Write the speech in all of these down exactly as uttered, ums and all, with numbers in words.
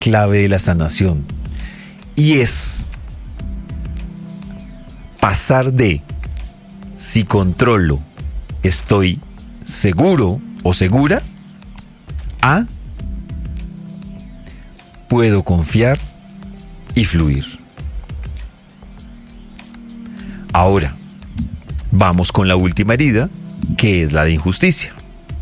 clave de la sanación. Y es pasar de si controlo, estoy seguro o segura, a puedo confiar y fluir. Ahora, vamos con la última herida, que es la de injusticia.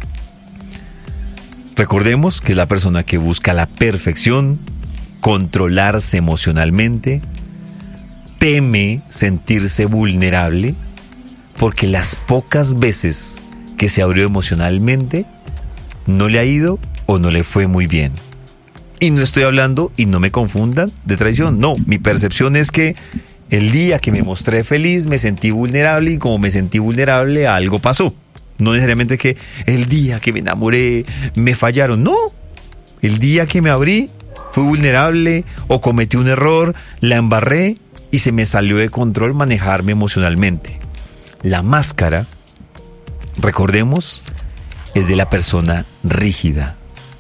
Recordemos que es la persona que busca la perfección, controlarse emocionalmente, teme sentirse vulnerable, porque las pocas veces que se abrió emocionalmente, no le ha ido o no le fue muy bien. Y no estoy hablando, y no me confundan, de traición. No, mi percepción es que el día que me mostré feliz, me sentí vulnerable, y como me sentí vulnerable, algo pasó. No necesariamente que el día que me enamoré, me fallaron. No, el día que me abrí, fui vulnerable o cometí un error, la embarré y se me salió de control manejarme emocionalmente. La máscara, recordemos, es de la persona rígida.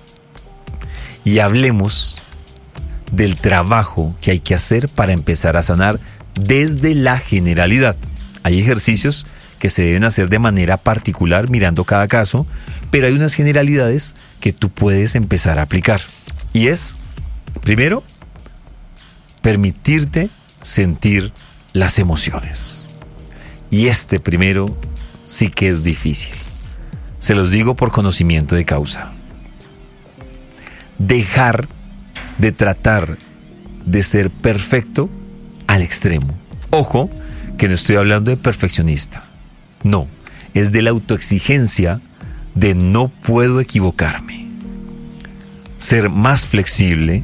Y hablemos del trabajo que hay que hacer para empezar a sanar desde la generalidad. Hay ejercicios que se deben hacer de manera particular mirando cada caso, pero hay unas generalidades que tú puedes empezar a aplicar. Y es, primero, permitirte sentir las emociones. Y este primero sí que es difícil. Se los digo por conocimiento de causa. Dejar de tratar de ser perfecto al extremo. Ojo, que no estoy hablando de perfeccionista. No, es de la autoexigencia de no puedo equivocarme. Ser más flexible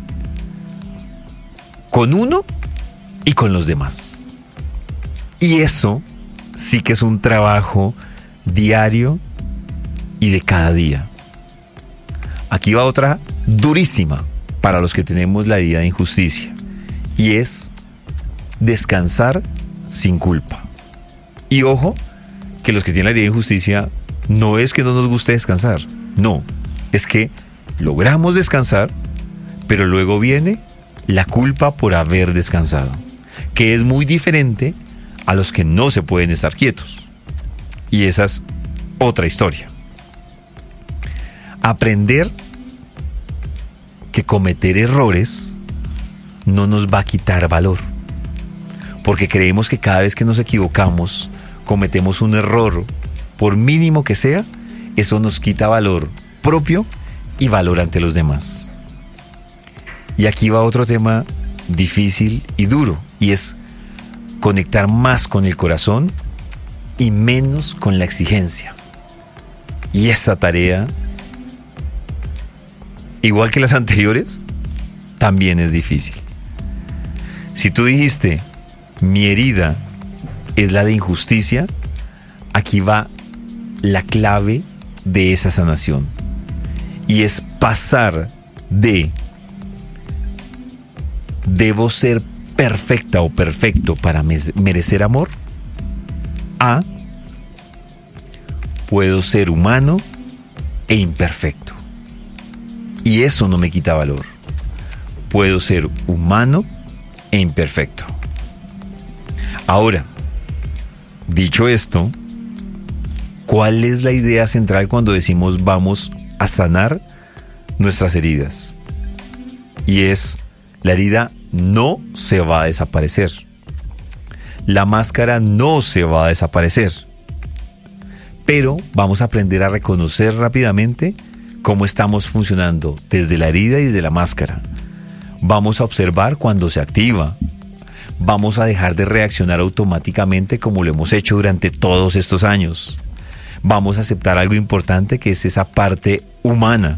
con uno y con los demás. Y eso sí que es un trabajo diario y de cada día. Aquí va otra durísima para los que tenemos la herida de injusticia, y es descansar sin culpa. Y ojo, que los que tienen la herida de injusticia no es que no nos guste descansar, no, es que logramos descansar, pero luego viene la culpa por haber descansado, que es muy diferente a los que no se pueden estar quietos. Y esa es otra historia. Aprender que cometer errores no nos va a quitar valor, porque creemos que cada vez que nos equivocamos, cometemos un error, por mínimo que sea, eso nos quita valor propio y valor ante los demás. Y aquí va otro tema difícil y duro, y es conectar más con el corazón y menos con la exigencia. Y esa tarea, igual que las anteriores, también es difícil. Si tú dijiste, mi herida es la de injusticia, aquí va la clave de esa sanación. Y es pasar de debo ser perfecta o perfecto para merecer amor a puedo ser humano e imperfecto. Y eso no me quita valor. Puedo ser humano e imperfecto. Ahora, dicho esto, ¿cuál es la idea central cuando decimos vamos a sanar nuestras heridas? Y es, la herida no se va a desaparecer. La máscara no se va a desaparecer. Pero vamos a aprender a reconocer rápidamente cómo estamos funcionando desde la herida y desde la máscara. Vamos a observar cuando se activa. Vamos a dejar de reaccionar automáticamente como lo hemos hecho durante todos estos años. Vamos a aceptar algo importante, que es esa parte humana.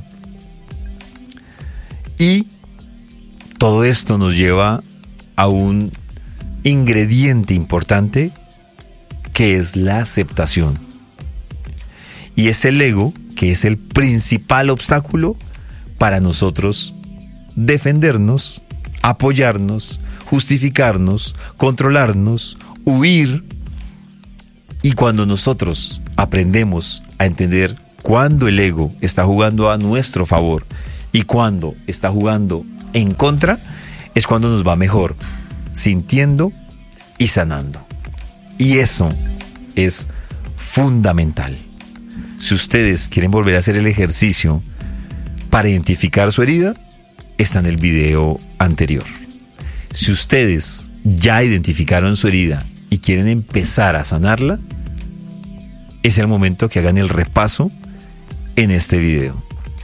Y todo esto nos lleva a un ingrediente importante, que es la aceptación. Y es el ego, que es el principal obstáculo para nosotros defendernos, apoyarnos, justificarnos, controlarnos, huir. Y cuando nosotros aprendemos a entender cuándo el ego está jugando a nuestro favor y cuándo está jugando en contra, es cuando nos va mejor, sintiendo y sanando. Y eso es fundamental. Si ustedes quieren volver a hacer el ejercicio para identificar su herida, está en el video anterior. Si ustedes ya identificaron su herida y quieren empezar a sanarla, es el momento que hagan el repaso en este video.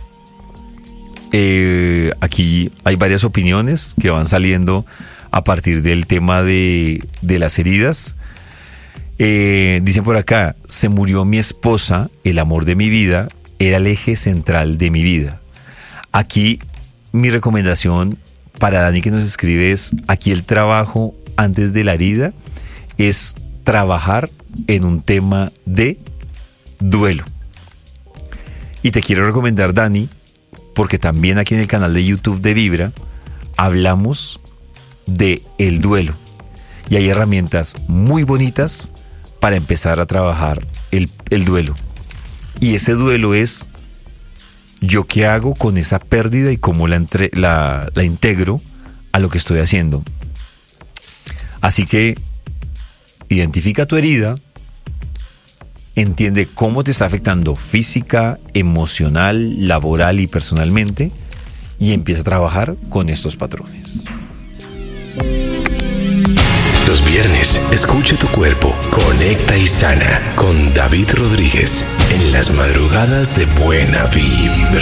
Eh, aquí hay varias opiniones que van saliendo a partir del tema de, de las heridas. Eh, dicen por acá, se murió mi esposa, el amor de mi vida, era el eje central de mi vida. Aquí mi recomendación para Dani que nos escribe es, aquí el trabajo antes de la herida es trabajar en un tema de duelo. Y te quiero recomendar, Dani, porque también aquí en el canal de YouTube de Vibra hablamos de el duelo. Y hay herramientas muy bonitas para empezar a trabajar el, el duelo. Y ese duelo es, ¿yo qué hago con esa pérdida y cómo la, entre, la, la integro a lo que estoy haciendo? Así que identifica tu herida, entiende cómo te está afectando física, emocional, laboral y personalmente, y empieza a trabajar con estos patrones. Los viernes, escucha tu cuerpo, conecta y sana con David Rodríguez en las madrugadas de Buena Vibra.